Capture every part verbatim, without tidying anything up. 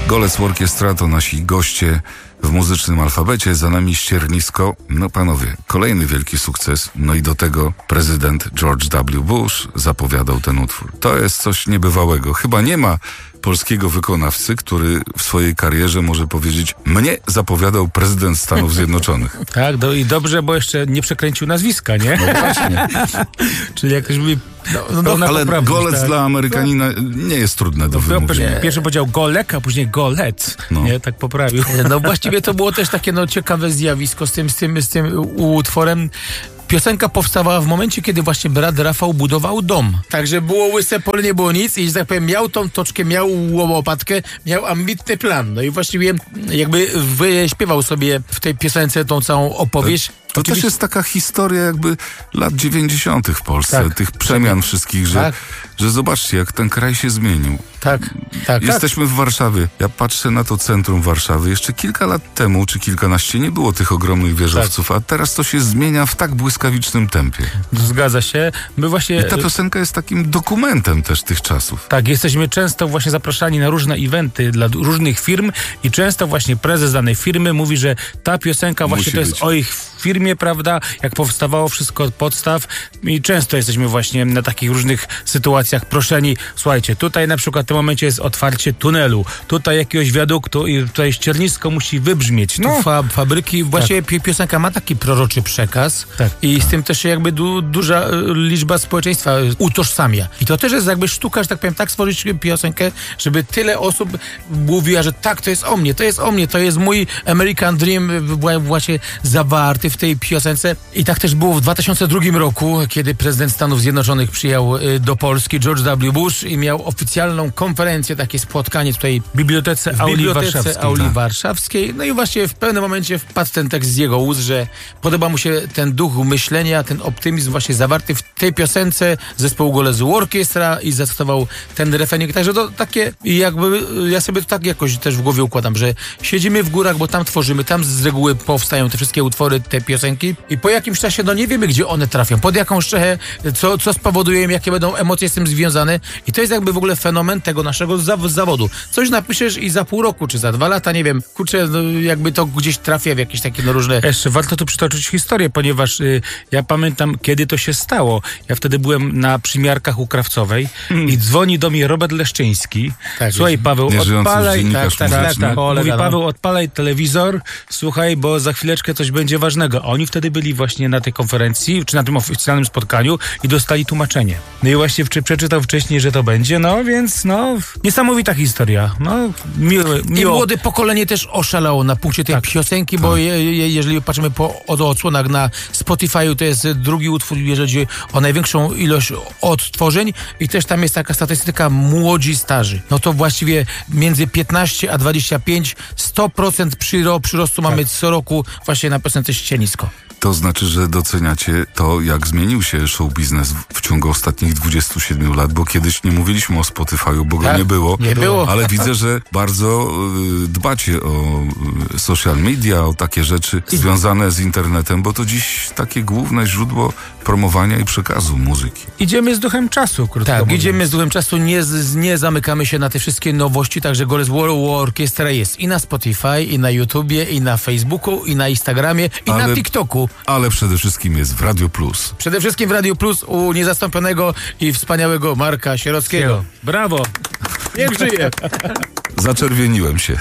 Golec Orkiestra to nasi goście w muzycznym alfabecie. Za nami ściernisko. No panowie, kolejny wielki sukces. No i do tego prezydent George W. Bush zapowiadał ten utwór. To jest coś niebywałego. Chyba nie ma polskiego wykonawcy, który w swojej karierze może powiedzieć: mnie zapowiadał prezydent Stanów Zjednoczonych. Tak, do, i dobrze, bo jeszcze nie przekręcił nazwiska, nie? No właśnie. Czyli jakoś by... No, no, no, ale golec tak. dla Amerykanina nie jest trudne do wymówienia. Pierwszy powiedział golek, a później golec. No. Nie, tak poprawił. No właściwie to było też takie no, ciekawe zjawisko z tym, z tym, z tym utworem. Piosenka powstawała w momencie, kiedy właśnie brat Rafał budował dom. Także było łyse pole, nie było nic i, że tak powiem, miał tą toczkę, miał łopatkę, miał ambitny plan. No i właściwie jakby wyśpiewał sobie w tej piosence tą całą opowieść. To Oczywiście... też jest taka historia jakby lat dziewięćdziesiątych w Polsce, tak, tych przemian wszystkich, że, tak. że zobaczcie, jak ten kraj się zmienił. Tak, tak. Jesteśmy tak. w Warszawie. Ja patrzę na to centrum Warszawy. Jeszcze kilka lat temu, czy kilkanaście, nie było tych ogromnych wieżowców, tak. a teraz to się zmienia w tak błyskawicznym tempie. Zgadza się. My właśnie... I ta piosenka jest takim dokumentem też tych czasów. Tak, jesteśmy często właśnie zapraszani na różne eventy dla różnych firm i często właśnie prezes danej firmy mówi, że ta piosenka właśnie Musi to jest być. o ich firmie, prawda? Jak powstawało wszystko od podstaw i często jesteśmy właśnie na takich różnych sytuacjach proszeni. Słuchajcie, tutaj na przykład w tym momencie jest otwarcie tunelu, tutaj jakiegoś wiaduktu i tutaj ściernisko musi wybrzmieć. No. Tu fa- fabryki, właśnie tak. piosenka ma taki proroczy przekaz tak. i z tym też się jakby du- duża liczba społeczeństwa utożsamia. I to też jest jakby sztuka, że tak powiem, tak stworzyć piosenkę, żeby tyle osób mówiła, że tak, to jest o mnie, to jest o mnie, to jest mój American Dream właśnie zawarty w tej piosence. I tak też było w dwa tysiące drugim roku, kiedy prezydent Stanów Zjednoczonych przyjechał do Polski, George W. Bush, i miał oficjalną konferencję, takie spotkanie tutaj w Bibliotece Auli Warszawskiej. Auli tak. Warszawskiej. No i właśnie w pewnym momencie wpadł ten tekst z jego ust, że podoba mu się ten duch myślenia, ten optymizm właśnie zawarty w tej piosence zespołu Golec Orkiestra i zacytował ten refrenik. Także to takie jakby, ja sobie to tak jakoś też w głowie układam, że siedzimy w górach, bo tam tworzymy, tam z reguły powstają te wszystkie utwory, te piosenki i po jakimś czasie no nie wiemy, gdzie one trafią, pod jaką strzechę, co, co spowoduje im, jakie będą emocje z tym związane i to jest jakby w ogóle fenomen tego naszego zaw- zawodu. Coś napiszesz i za pół roku, czy za dwa lata, nie wiem, kurczę, no, jakby to gdzieś trafia w jakieś takie no różne... Jeszcze warto tu przytoczyć historię, ponieważ y, ja pamiętam, kiedy to się stało. Ja wtedy byłem na przymiarkach u Krawcowej hmm. i dzwoni do mnie Robert Leszczyński. Tak, słuchaj, Paweł, odpalaj... Tak, tak, tak, tak. Mówi, Paweł, odpalaj telewizor, słuchaj, bo za chwileczkę coś będzie ważnego. Oni wtedy byli właśnie na tej konferencji, czy na tym oficjalnym spotkaniu i dostali tłumaczenie. No i właśnie czy przeczytał wcześniej, że to będzie, no więc no niesamowita historia. No, miło, miło. I młode pokolenie też oszalało na punkcie tej tak. piosenki, tak. bo je, je, jeżeli patrzymy po o odsłonach na Spotify'u, to jest drugi utwór, jeżeli chodzi o największą ilość odtworzeń i też tam jest taka statystyka młodzi, starzy. No to właściwie między piętnaście a dwadzieścia pięć, sto procent przyro, przyrostu tak. mamy co roku właśnie na piosence Ściernisko. To znaczy, że doceniacie to, jak zmienił się show biznes w ciągu ostatnich dwudziestu siedmiu lat, bo kiedyś nie mówiliśmy o Spotify'u, bo tak, go nie było, nie było. ale widzę, że bardzo y, dbacie o y, social media, o takie rzeczy I... związane z internetem, bo to dziś takie główne źródło promowania i przekazu muzyki. Idziemy z duchem czasu, krótko Tak, mówiąc. idziemy z duchem czasu, nie, nie zamykamy się na te wszystkie nowości, także Golec Orkiestra jest i na Spotify, i na YouTubie, i na Facebooku, i na Instagramie, i ale, na TikToku. Ale przede wszystkim jest w Radio Plus. Przede wszystkim w Radio Plus u niezastąpionego i wspaniałego Marka Sierockiego. Brawo! Niech żyje! Zaczerwieniłem się.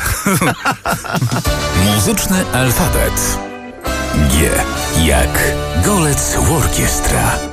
Muzyczny alfabet. G jak Golec Orkiestra.